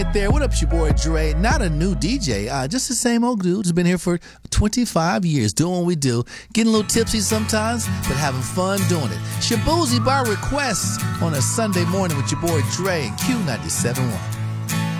There, what up, your boy Dre? Not a new DJ, just the same old dude who's been here for 25 years doing what we do, getting a little tipsy sometimes, but having fun doing it. Shabozy by request on a Sunday morning with your boy Dre and Q97.1.